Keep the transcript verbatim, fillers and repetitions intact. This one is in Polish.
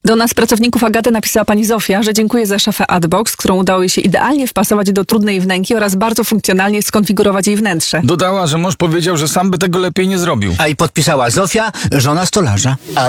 Do nas, pracowników Agaty, napisała pani Zofia, że dziękuję za szafę Adbox, którą udało jej się idealnie wpasować do trudnej wnęki oraz bardzo funkcjonalnie skonfigurować jej wnętrze. Dodała, że mąż powiedział, że sam by tego lepiej nie zrobił. A i podpisała Zofia, żona stolarza.